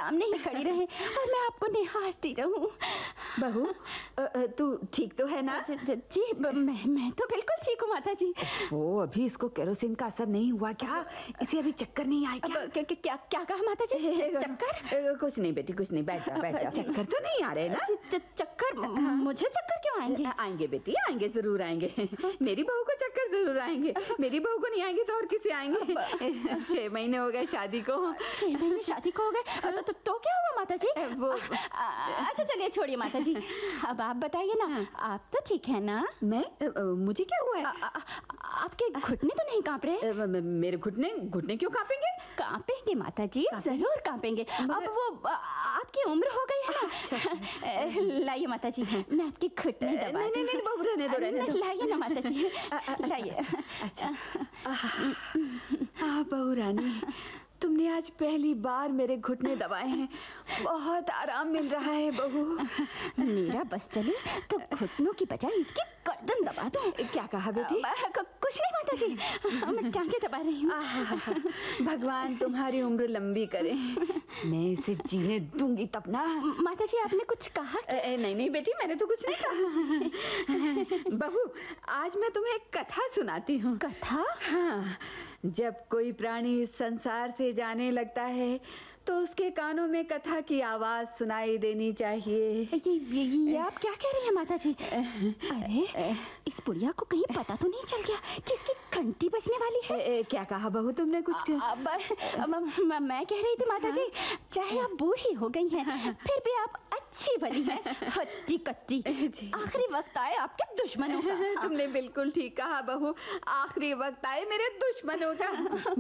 सामने ही खड़ी रहे और मैं आपको निहारती रहूं। बहू, तू ठीक तो है ना? जी मैं तो बिल्कुल ठीक हूँ माता जी। वो अभी इसको केरोसिन का असर नहीं हुआ क्या? इसे अभी चक्कर नहीं आए क्या? क्या कहा माता जी? चक्कर? कुछ नहीं बेटी, कुछ नहीं, बैठ जा। चक्कर तो नहीं आ रहे ना? चक्कर? मुझे चक्कर क्यों आएंगे? आएंगे बेटी, आएंगे, जरूर आएंगे। मेरी बहू को चक्कर जरूर आएंगे। मेरी बहू को नहीं आएंगे तो और किसे आएंगे? 6 महीने हो गए शादी को। 6 महीने शादी को हो गए? तो क्या हुआ माता जी? वो अच्छा चलिए छोड़िए माता जी, अब आप बताइए ना, आप तो ठीक है ना? मुझे क्या हुआ है? आपके घुटने तो नहीं कांप रहे? मेरे घुटने क्यों कांपेंगे? कांपेंगे माता जी, जरूर कांपेंगे। अब वो आपकी उम्र हो गई है ना। लाइए माता जी, मैं आपके घुटने दबा। नहीं बहू, रहने दो। लाइए ना माता जी, लाइए। अच्छा। बहू रानी, तुमने आज पहली बार मेरे घुटने दबाए हैं, बहुत आराम मिल रहा है बहू। मेरा बस चले तो घुटनों की बजाय इसकी गर्दन दबा दो। क्या कहा बेटी? कुछ नहीं माता जी, मैं टांगे दबा रही हूँ। भगवान तुम्हारी उम्र लंबी करे। मैं इसे जीने दूंगी तब ना। माता जी आपने कुछ कहा? नहीं बेटी, मैंने तो कुछ नहीं कहा। बहू, आज मैं तुम्हें एक कथा सुनाती हूँ। कथा? हाँ, जब कोई प्राणी इस संसार से जाने लगता है तो उसके कानों में कथा की आवाज सुनाई देनी चाहिए। ये आप क्या कह रही हैं माता जी? अरे इस बुढ़िया को कहीं पता तो नहीं चल गया कि इसकी घंटी बजने वाली है? क्या कहा बहू तुमने? कुछ मैं कह रही थी माता जी, चाहे आप बूढ़ी हो गई हैं, फिर भी आप अच्छी भली हैं, हट्टी कट्टी। आखिरी वक्त आए आपके दुश्मनों का। तुमने बिल्कुल ठीक कहा बहू, आखिरी वक्त आए मेरे दुश्मनों का।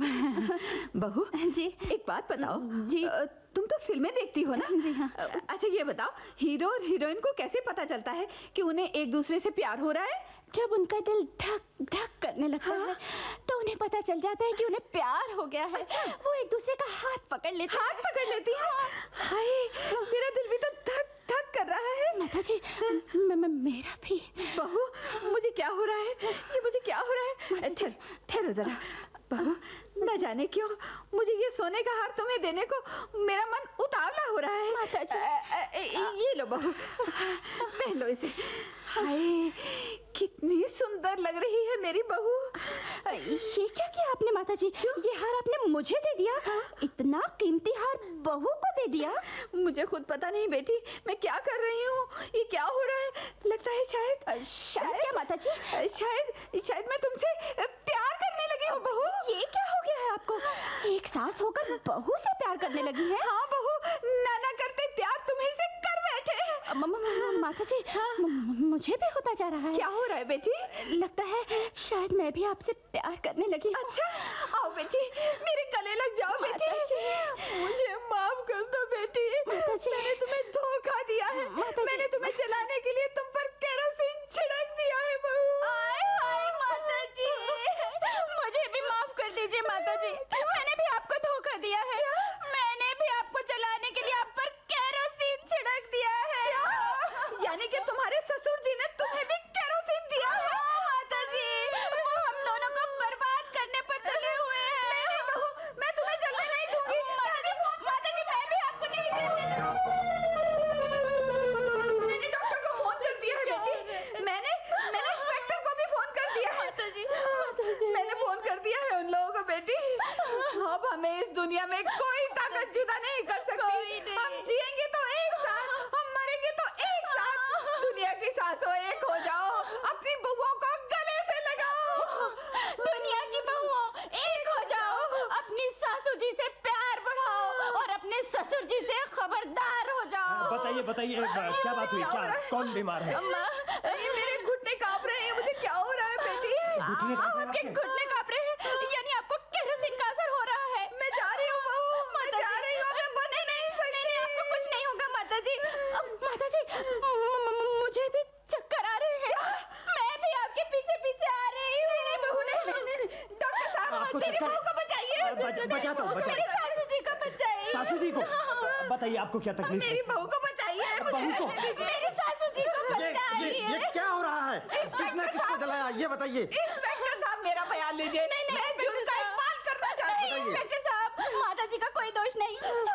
बहू जी, एक बात बताओ जी, तुम तो फिल्में देखती हो ना? जी हाँ। अच्छा ये बताओ, हीरो और हीरोइन को कैसे पता चलता है कि उन्हें एक दूसरे से प्यार हो रहा है? जब उनका दिल धक धक करने लगता है तो उन्हें पता चल जाता है कि उन्हें प्यार हो गया है। वो एक दूसरे का हाथ पकड़ लेती है। हाय, मेरा दिल भी तो धक धक कर रहा है। माता जी, मेरा भी। बहू, मुझे क्या हो रहा है? ये मुझे क्या हो रहा है? ठहरो जरा बहू, न जाने क्यों मुझे ये सोने का हार तुम्हें देने को मेरा मन उतावला हो रहा है। माता जी, ये लो बहू, पहलो इसे। हाय, कितनी सुंदर लग रही है मेरी बहू। ये क्या किया आपने माता जी? ये हार आपने मुझे दे दिया? इतना कीमती हार बहू को दे दिया? मुझे खुद पता नहीं बेटी, मैं क्या कर रही हूँ, ये क्या हो रहा है? लगता है शायद क्या माता जी? शायद मैं तुमसे प्यार करने लगी हूँ बहू। ये क्या हो गया है आपको? एक सास होकर बहू से प्यार करने लगी है? हाँ बहू, नाना करते प्यार तुम्हें से कर बैठे। माता जी, मुझे भी होता जा रहा है। क्या हो रहा है बेटी? लगता है शायद मैं भी आपसे प्यार करने लगी। अच्छा, आओ बेटी, मेरे गले लग जाओ बेटी। मुझे माफ कर दो बेटी। माता जी, मैंने तुम्हें धोखा दिया है। मैंने तुम्हें जलाने के लिए तुम पर केरोसिन छिड़क दिया है बहू। हाय माता जी, मुझे भी माफ कर दीजिए माता जी, मैंने भी आपको धोखा दिया है। मैंने भी आपको जलाने के लिए आप पर केरोसिन छिड़क दिया है। यानी कि तुम्हारे ससुर जी ने तुम्हें भी केरोसिन दिया है? माता जी, वो हम दोनों को बर्बाद करने पर तुले हुए हैं। नहीं बहू, मैं तुम्हें जलने नहीं दूंगी। माता जी, मैं भी आपको नहीं जलने दूंगी। मैंने डॉक्टर को फोन कर दिया है बेटी। मैंने इंस्पेक्टर को भी फोन कर दिया है। माता जी, मैंने फोन कर दिया है उन लोगों को बेटी। अब हमें इस दुनिया में कोई ताकत जुदा नहीं कर सकती। हम जिएंगे तो एक साथ, हम मरेंगे तो एक साथ। दुनिया की सांसों एक हो जाओ, अपनी बहुओं को गले से लगाओ। दुनिया की बहुओं एक हो जाओ, अपनी सासू जी से प्यार बढ़ाओ और अपने ससुर जी से खबरदार हो जाओ। बताइए क्या बात हुई? क्या, कौन बीमार है? ये मेरे घुटने कांप रहे हैं। मुझे क्या हो रहा है बेटी? आपके घुटने कांप रहे हैं, यानी आपको केरोसिन का असर हो रहा है। मैं जा रही हूँ बहू, मैं जा रही हूँ। मैं बने नहीं सकती। नहीं, आपको कुछ नहीं होगा माता जी। माता जी, मुझे भी चक्कर आ रहे हैं। मैं भी आपके पीछे पीछे आ रही हूँ। नहीं बहू, नहीं। डॉक्टर साहब, मेरी बहू को बचाइए। बचाता हूँ। मेरी सासू जी को बचाइए। सासू जी को? बताइए आपको क्या तकलीफ है? मेरी बहू को बचाइए। बहू को? मेरी सासू जी को बचाइए। ये क्या हो रहा है? किसने किसको जलाया ये बताइए। इंस्पेक्टर साहब, मेरा बयान लीजिए। मैं जुर्म का इकबाल करना चाहती हूँ।